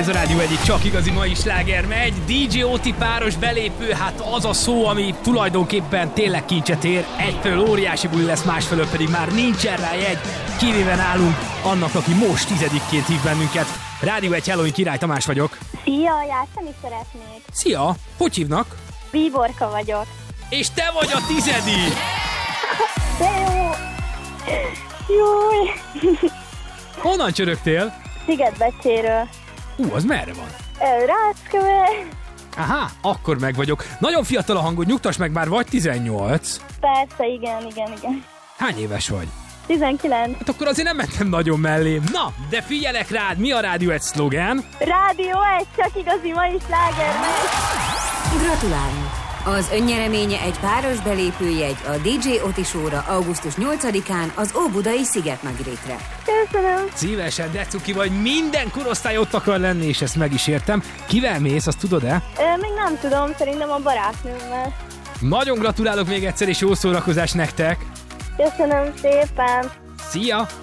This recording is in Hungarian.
Ez a rádió egyik csak igazi mai sláger megy. DJ Oti páros belépő, hát az a szó, ami tulajdonképpen tényleg kincset ér. Egyfelől óriási buli lesz, másfelől pedig már nincsen rá jegy. Kivéve nálunk annak, aki most 10-ként hív bennünket. Rádió egy Halloween Király Tamás vagyok. Szia, játszani szeretnék. Szia, hogy hívnak? Bíborka vagyok. És te vagy a 10. De jó. Júj. Honnan csörögtél? Szigetbecséről. Az merre van? Rácköve. Aha, akkor meg vagyok. Nagyon fiatal a hangod, nyugtass meg, már vagy 18. Persze, igen. Hány éves vagy? 19. Hát akkor azért nem mentem nagyon mellé. Na, de figyelek rád, mi a rádió egy szlogán? Rádió egy, csak igazi mai sláger megy. Gratulálunk! Az önnyereménye egy páros belépőjegy a DJ Oti Show-ra augusztus 8-án az Óbudai Szigetmagrétre. Köszönöm. Szívesen, de cuki vagy, minden korosztály ott akar lenni, és ezt meg is értem. Kivel mész, azt tudod-e? Még nem tudom, szerintem a barátnőmmel. Nagyon gratulálok még egyszer, és jó szórakozás nektek! Köszönöm szépen. Szia!